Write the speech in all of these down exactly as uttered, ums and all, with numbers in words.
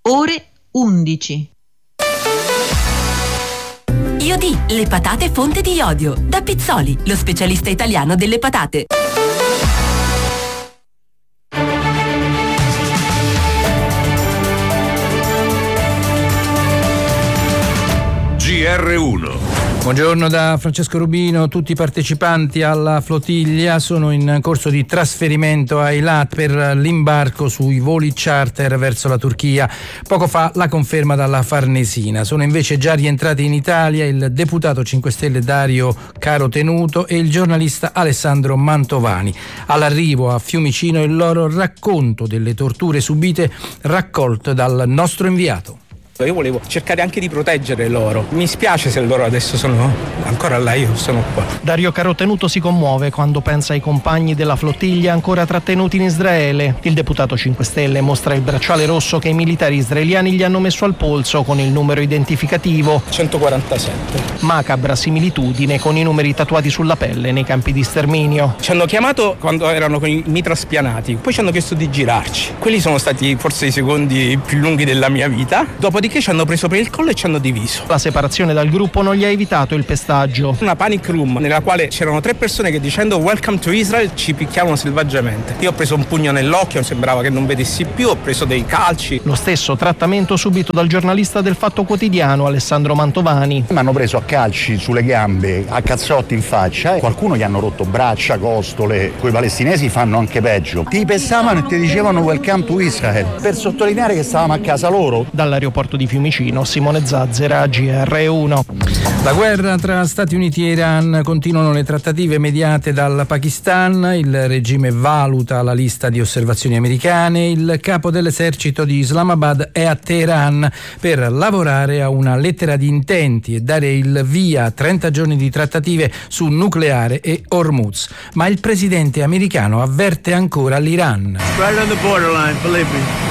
ore undici. Iodi, le patate fonte di iodio. Da Pizzoli, lo specialista italiano delle patate. G R uno. Buongiorno da Francesco Rubino. Tutti i partecipanti alla flottiglia sono in corso di trasferimento a Eilat per l'imbarco sui voli charter verso la Turchia. Poco fa la conferma dalla Farnesina. Sono invece già rientrati in Italia il deputato cinque Stelle Dario Carotenuto e il giornalista Alessandro Mantovani. All'arrivo a Fiumicino il loro racconto delle torture subite raccolto dal nostro inviato. Io volevo cercare anche di proteggere loro. Mi spiace se loro adesso sono ancora là, io sono qua. Dario Carotenuto si commuove quando pensa ai compagni della flottiglia ancora trattenuti in Israele. Il deputato cinque Stelle mostra il bracciale rosso che i militari israeliani gli hanno messo al polso con il numero identificativo centoquarantasette. Macabra similitudine con i numeri tatuati sulla pelle nei campi di sterminio. Ci hanno chiamato quando erano con i mitra spianati, poi ci hanno chiesto di girarci. Quelli sono stati forse i secondi più lunghi della mia vita. Dopodiché che ci hanno preso per il collo e ci hanno diviso. La separazione dal gruppo non gli ha evitato il pestaggio. Una panic room nella quale c'erano tre persone che dicendo welcome to Israel ci picchiavano selvaggiamente. Io ho preso un pugno nell'occhio, sembrava che non vedessi più, ho preso dei calci. Lo stesso trattamento subito dal giornalista del Fatto Quotidiano Alessandro Mantovani. Mi hanno preso a calci sulle gambe, a cazzotti in faccia e qualcuno gli hanno rotto braccia, costole. Coi palestinesi fanno anche peggio. Ti pesavano e ti dicevano welcome to Israel per sottolineare che stavamo a casa loro. Dall'aeroporto di Fiumicino, Simone Zazzera, G R uno. La guerra tra Stati Uniti e Iran, continuano le trattative mediate dal Pakistan, il regime valuta la lista di osservazioni americane, il capo dell'esercito di Islamabad è a Teheran per lavorare a una lettera di intenti e dare il via a trenta giorni di trattative su nucleare e Hormuz. Ma il presidente americano avverte ancora l'Iran. Right on the borderline, believe me.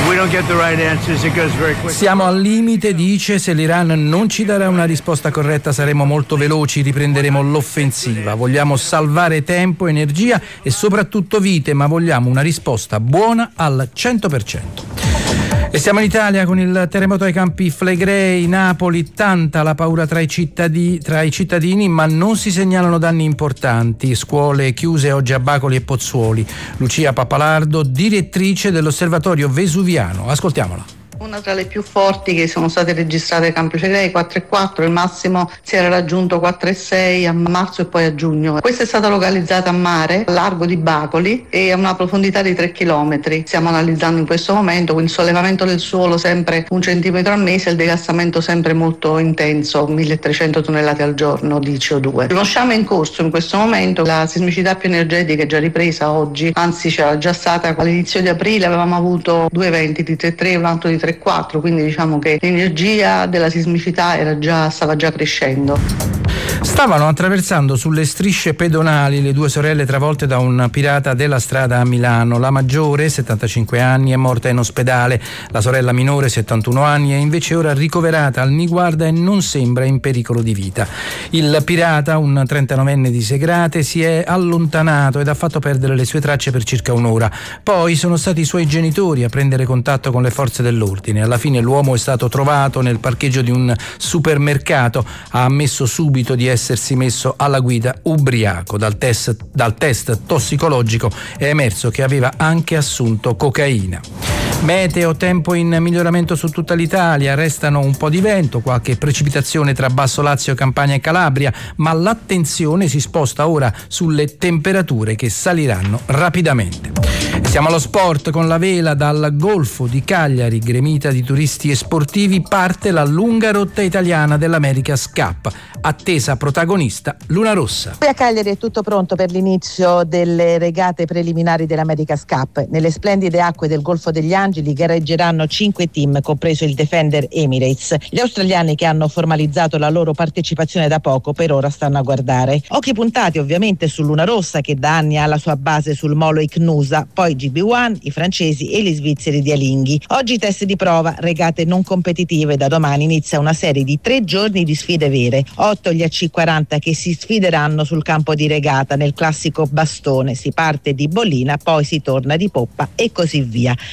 Siamo al limite, dice, se l'Iran non ci darà una risposta corretta saremo molto veloci, riprenderemo l'offensiva. Vogliamo salvare tempo, energia e soprattutto vite, ma vogliamo una risposta buona al cento per cento. E siamo in Italia con il terremoto ai Campi Flegrei, Napoli, tanta la paura tra i, cittadini, tra i cittadini, ma non si segnalano danni importanti. Scuole chiuse oggi a Bacoli e Pozzuoli. Lucia Pappalardo, direttrice dell'Osservatorio Vesuviano. Ascoltiamola. Una tra le più forti che sono state registrate ai Campi Flegrei, quattro virgola quattro, il massimo si era raggiunto quattro virgola sei a marzo e poi a giugno. Questa è stata localizzata a mare, a largo di Bacoli e a una profondità di tre chilometri. Stiamo analizzando in questo momento, quindi il sollevamento del suolo sempre un centimetro al mese e il degassamento sempre molto intenso, milletrecento tonnellate al giorno di C O due. Conosciamo in corso in questo momento la sismicità più energetica è già ripresa oggi, anzi c'era già stata all'inizio di aprile, avevamo avuto due eventi di tre virgola tre e un altro di tre virgola quattro, quindi diciamo che l'energia della sismicità era già, stava già crescendo. Stavano attraversando sulle strisce pedonali le due sorelle travolte da un pirata della strada a Milano. La maggiore, settantacinque anni, è morta in ospedale. La sorella minore, settantuno anni, è invece ora ricoverata al Niguarda e non sembra in pericolo di vita. Il pirata, un trentanovenne di Segrate, si è allontanato ed ha fatto perdere le sue tracce per circa un'ora. Poi sono stati i suoi genitori a prendere contatto con le forze dell'ordine. Alla fine l'uomo è stato trovato nel parcheggio di un supermercato. Ha ammesso subito di essersi messo alla guida ubriaco. Dal test, dal test tossicologico è emerso che aveva anche assunto cocaina. Meteo, tempo in miglioramento su tutta l'Italia, restano un po' di vento, qualche precipitazione tra Basso Lazio, Campania e Calabria, ma l'attenzione si sposta ora sulle temperature che saliranno rapidamente. Siamo allo sport con la vela. Dal Golfo di Cagliari, gremita di turisti e sportivi, parte la lunga rotta italiana dell'America's Cup. Attesa protagonista Luna Rossa. Qui a Cagliari è tutto pronto per l'inizio delle regate preliminari dell'America's Cup. Nelle splendide acque del Golfo degli Angeli gareggeranno cinque team, compreso il Defender Emirates. Gli australiani, che hanno formalizzato la loro partecipazione da poco, per ora stanno a guardare. Occhi puntati ovviamente su Luna Rossa, che da anni ha la sua base sul molo Icnusa, poi G B uno, i francesi e gli svizzeri di Alinghi. Oggi test di prova, regate non competitive. Da domani inizia una serie di tre giorni di sfide vere. Otto gli A C quaranta che si sfideranno sul campo di regata nel classico bastone. Si parte di bollina, poi si torna di poppa e così via. Dalle quindici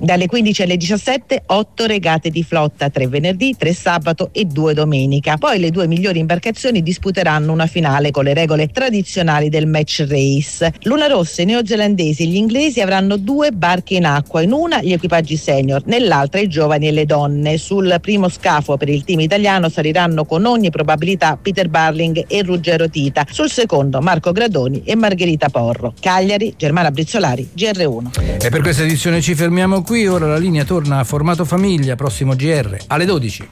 quindici alle diciassette otto regate di flotta, tre venerdì, tre sabato e due domenica. Poi le due migliori imbarcazioni disputeranno una finale con le regole tradizionali del match race. Luna Rossa, i neozelandesi e gli inglesi avranno due barche in acqua, in una gli equipaggi senior, nell'altra i giovani e le donne. Sul primo scafo per il team italiano saliranno con ogni probabilità Peter Barling e Ruggero Tita, sul secondo Marco Gradoni e Margherita Porro. Cagliari, Germana Brizzolari, G R uno. E per questa edizione ci fermiamo qui, ora la linea torna a formato famiglia, prossimo G R alle dodici.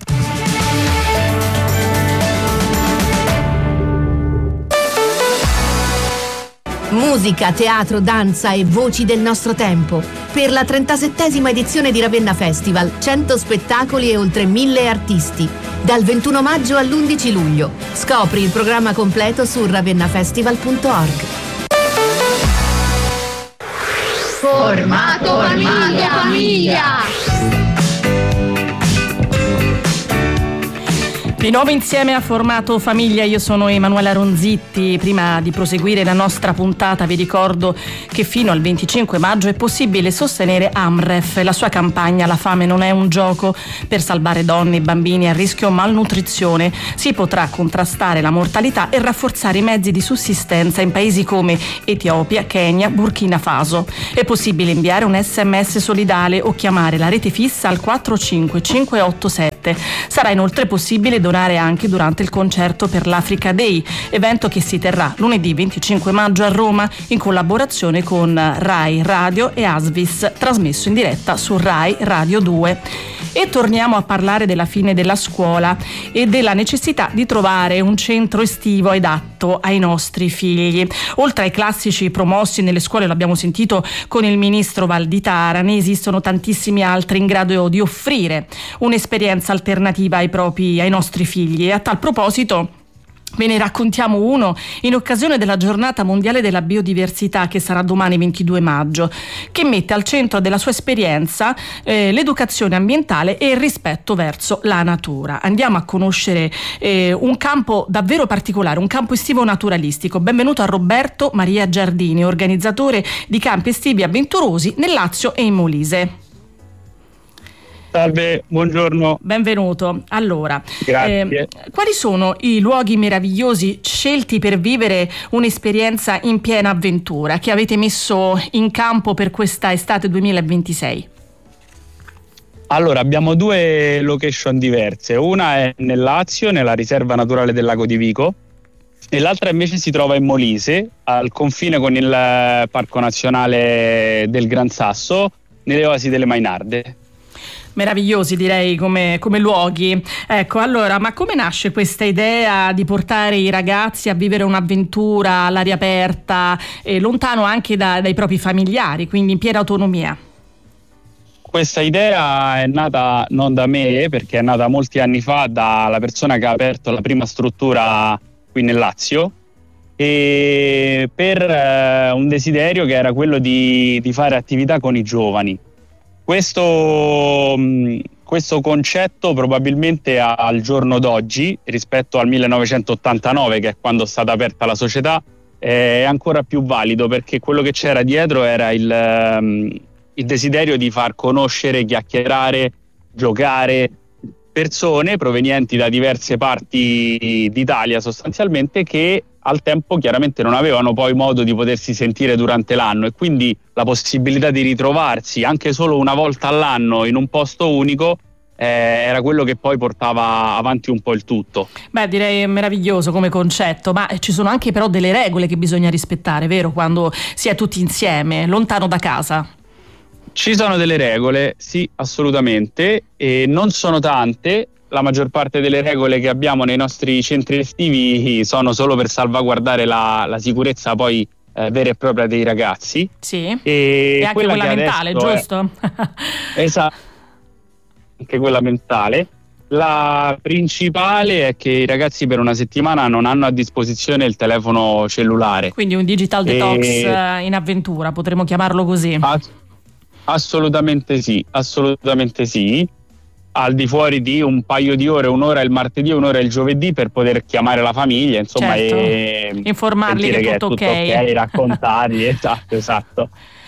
Musica, teatro, danza e voci del nostro tempo. Per la trentasettesima edizione di Ravenna Festival, cento spettacoli e oltre mille artisti. Dal ventuno maggio all'undici luglio. Scopri il programma completo su ravennafestival punto org. Formato famiglia! famiglia. Di nuovo insieme a Formato Famiglia, io sono Emanuela Ronzitti. Prima di proseguire la nostra puntata vi ricordo che fino al venticinque maggio è possibile sostenere AMREF e la sua campagna La fame non è un gioco. Per salvare donne e bambini a rischio malnutrizione si potrà contrastare la mortalità e rafforzare i mezzi di sussistenza in paesi come Etiopia, Kenya, Burkina Faso. È possibile inviare un sms solidale o chiamare la rete fissa al quattro cinque cinque otto sette. Sarà inoltre possibile donare anche durante il concerto per l'Africa Day, evento che si terrà lunedì venticinque maggio a Roma in collaborazione con Rai Radio e Asvis, trasmesso in diretta su Rai Radio due. E torniamo a parlare della fine della scuola e della necessità di trovare un centro estivo adatto ai nostri figli. Oltre ai classici promossi nelle scuole, l'abbiamo sentito con il ministro Valditara, ne esistono tantissimi altri in grado di offrire un'esperienza alternativa ai propri, ai nostri figli. E a tal proposito ve ne raccontiamo uno in occasione della giornata mondiale della biodiversità, che sarà domani ventidue maggio, che mette al centro della sua esperienza eh, l'educazione ambientale e il rispetto verso la natura. Andiamo a conoscere eh, un campo davvero particolare, un campo estivo naturalistico. Benvenuto a Roberto Maria Giardini, organizzatore di campi estivi avventurosi nel Lazio e in Molise. Salve, buongiorno. Benvenuto. Allora, grazie. Eh, quali sono i luoghi meravigliosi scelti per vivere un'esperienza in piena avventura che avete messo in campo per questa estate duemilaventisei? Allora, abbiamo due location diverse. Una è nel Lazio, nella riserva naturale del Lago di Vico, e l'altra invece si trova in Molise, al confine con il Parco Nazionale del Gran Sasso, nelle oasi delle Mainarde. Meravigliosi, direi, come, come luoghi. Ecco, allora, ma come nasce questa idea di portare i ragazzi a vivere un'avventura all'aria aperta, eh, lontano anche da, dai propri familiari, quindi in piena autonomia? Questa idea è nata non da me, perché è nata molti anni fa dalla persona che ha aperto la prima struttura qui nel Lazio, e per eh, un desiderio che era quello di, di fare attività con i giovani. Questo, questo concetto probabilmente al giorno d'oggi, rispetto al millenovecentottantanove, che è quando è stata aperta la società, è ancora più valido, perché quello che c'era dietro era il, il desiderio di far conoscere, chiacchierare, giocare persone provenienti da diverse parti d'Italia sostanzialmente, che al tempo chiaramente non avevano poi modo di potersi sentire durante l'anno, e quindi la possibilità di ritrovarsi anche solo una volta all'anno in un posto unico eh, era quello che poi portava avanti un po' il tutto. Beh, direi meraviglioso come concetto, ma ci sono anche però delle regole che bisogna rispettare, vero? Quando si è tutti insieme, lontano da casa. Ci sono delle regole, sì, assolutamente, e non sono tante. La maggior parte delle regole che abbiamo nei nostri centri estivi sono solo per salvaguardare la, la sicurezza poi eh, vera e propria dei ragazzi. Sì, e, e anche quella, quella mentale, giusto? È, esatto, anche quella mentale. La principale è che i ragazzi per una settimana non hanno a disposizione il telefono cellulare. Quindi un digital detox e... in avventura, potremmo chiamarlo così. Ass- assolutamente sì, assolutamente sì. Al di fuori di un paio di ore, un'ora il martedì e un'ora il giovedì, per poter chiamare la famiglia, insomma, certo. e informarli che, che è tutto, tutto ok, ok, raccontargli, esatto, esatto.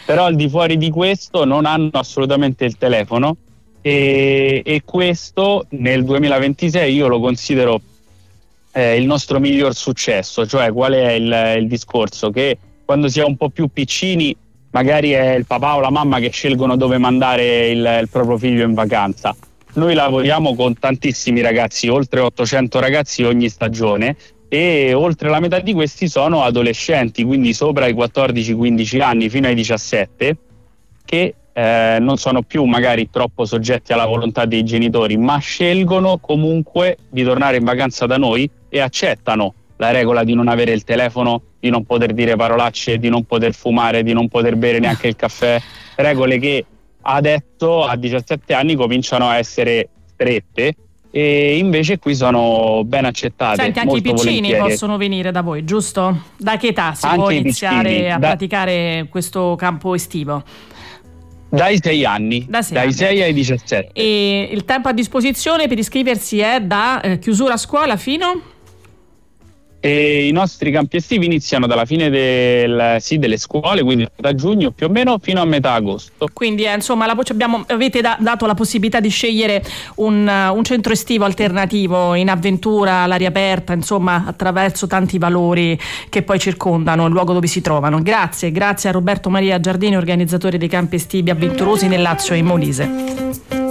Però al di fuori di questo non hanno assolutamente il telefono e, e questo nel duemilaventisei io lo considero eh, il nostro miglior successo. Cioè, qual è il, il discorso? Che quando si è un po' più piccini magari è il papà o la mamma che scelgono dove mandare il, il proprio figlio in vacanza. Noi lavoriamo con tantissimi ragazzi, oltre ottocento ragazzi ogni stagione, e oltre la metà di questi sono adolescenti, quindi sopra i quattordici quindici anni fino ai diciassette, che eh, non sono più magari troppo soggetti alla volontà dei genitori, ma scelgono comunque di tornare in vacanza da noi e accettano la regola di non avere il telefono, di non poter dire parolacce, di non poter fumare, di non poter bere neanche il caffè, regole che adesso a diciassette anni cominciano a essere strette. E invece qui sono ben accettate. Senti, anche molto i piccini volentieri. Possono venire da voi, giusto? Da che età si Anche può i iniziare piccini, a da... praticare questo campo estivo? Dai sei anni, da sei dai anni. sei ai diciassette. E il tempo a disposizione per iscriversi è da eh, chiusura a scuola fino? E i nostri campi estivi iniziano dalla fine del, sì, delle scuole, quindi da giugno più o meno fino a metà agosto. Quindi eh, insomma la, abbiamo, avete da, dato la possibilità di scegliere un, un centro estivo alternativo in avventura, all'aria aperta, insomma attraverso tanti valori che poi circondano il luogo dove si trovano. Grazie, grazie a Roberto Maria Giardini, organizzatore dei campi estivi avventurosi nel Lazio e in Molise.